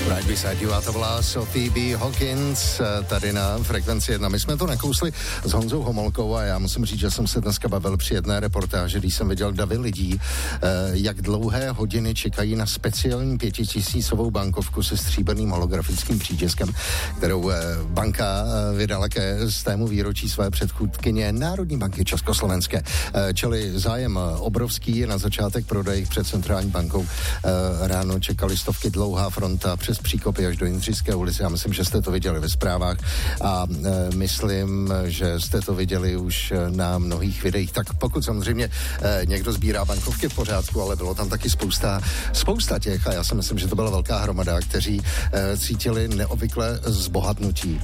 Right Beside You, a to byla Sophie B. Hawkins tady na Frekvenci 1. My jsme to nakousli s Honzou Homolkou a já musím říct, že jsem se dneska bavil při jedné reportáži, když jsem viděl davy lidí, jak dlouhé hodiny čekají na speciální 5000 bankovku se stříbrným holografickým přítiskem, kterou banka vydala ke 100. výročí své předchůdkyně Národní banky Československé. Čili zájem obrovský, na začátek prodej před centrální bankou ráno čekali stovky, dlouhá fronta přes Příkopy až do Jindřišské ulice. Já myslím, že jste to viděli ve zprávách a myslím, že jste to viděli už na mnohých videích. Tak pokud samozřejmě někdo sbírá bankovky v pořádku, ale bylo tam taky spousta těch a já si myslím, že to byla velká hromada, kteří cítili neobvykle zbohatnutí,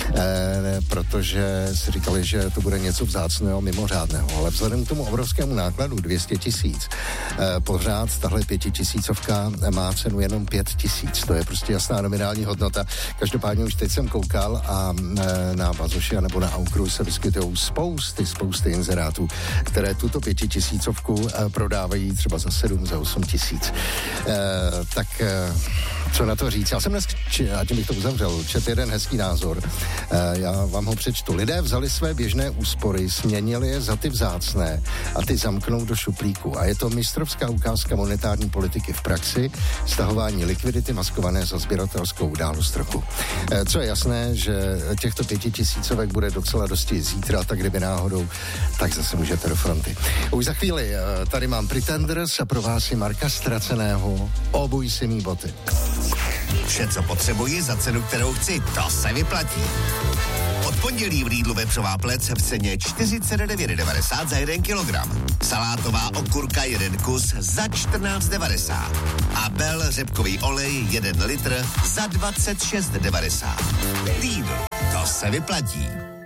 protože si říkali, že to bude něco vzácného, mimořádného, ale vzhledem k tomu obrovskému nákladu 200 000, pořád tahle 5000 má cenu jenom 5 000. To je prostě jasná nominální hodnota. Každopádně už teď jsem koukal a na Bazoši nebo na Aukru se vyskytují spousty inzerátů, které tuto 5000 prodávají třeba za 7, za 8 000. Tak co na to říct? Já jsem dnes, a tím bych to uzavřel, četl jeden hezký názor. Já vám ho přečtu. Lidé vzali své běžné úspory, směnili je za ty vzácné a ty zamknou do šuplíku. A je to mistrovská ukázka monetární politiky v praxi, stahování likvidity maskované za sběratelskou událost roku. Co je jasné, že těchto 5000 bude docela dosti zítra, tak kdyby náhodou, tak zase můžete do fronty. Už za chvíli tady mám Pretenders a pro vás je Marka Ztraceného Obuj si mý boty. Vše, co potřebuji za cenu, kterou chci, to se vyplatí. Od pondělí v Lidlu vepřová plec v ceně 49,90 za 1 kilogram. Salátová okurka 1 kus za 14,90. A Bell řepkový olej 1 litr za 26,90. Lidl, to se vyplatí.